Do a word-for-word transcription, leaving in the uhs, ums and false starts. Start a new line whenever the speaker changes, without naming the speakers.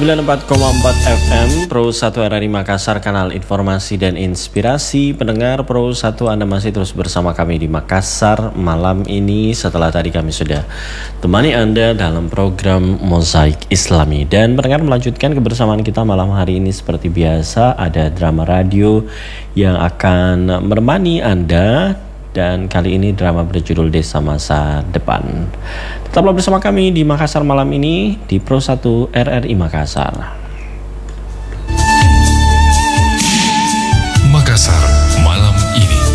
sembilan puluh empat koma empat F M Pro satu R R I Makassar, kanal informasi dan inspirasi. Pendengar Pro satu, Anda masih terus bersama kami di Makassar malam ini, setelah tadi kami sudah temani Anda dalam program Mozaik Islami. Dan pendengar, melanjutkan kebersamaan kita malam hari ini seperti biasa, ada drama radio yang akan menemani Anda. Dan kali ini drama berjudul Desa Masa Depan. Tetaplah bersama kami di Makassar malam ini di Pro satu R R I Makassar.